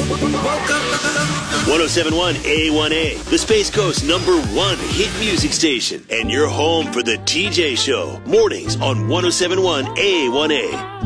1071 A1A, the Space Coast #1 hit music station, and your home for the TJ Show, mornings on 1071 A1A.